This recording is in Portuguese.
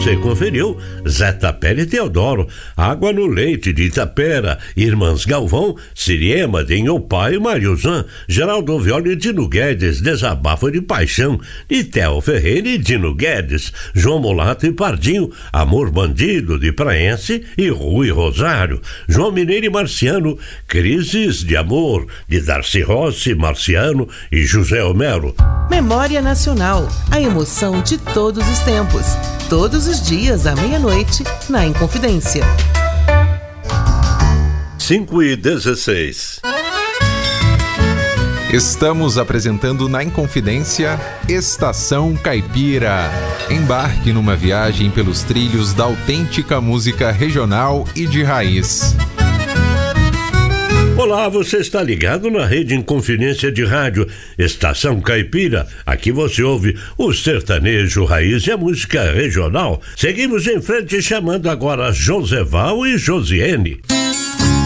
você conferiu Zé Tapera e Teodoro, Água no Leite de Itapera, Irmãs Galvão, Siriema de Inhopá e Mariozan, Geraldo Viola e Dino Guedes, Desabafo de Paixão, de Theo Ferreira e Dino Guedes, João Mulato e Pardinho, Amor Bandido de Praense e Rui Rosário, João Mineiro e Marciano, Crises de Amor de Darcy Rossi, Marciano e José Homero. Memória Nacional, a emoção de todos os tempos. Todos os dias à meia-noite, na Inconfidência. 5:16. Estamos apresentando na Inconfidência Estação Caipira. Embarque numa viagem pelos trilhos da autêntica música regional e de raiz. Olá, você está ligado na Rede Inconfidência de Rádio Estação Caipira. Aqui você ouve o sertanejo raiz e a música regional. Seguimos em frente chamando agora Joseval e Josiene.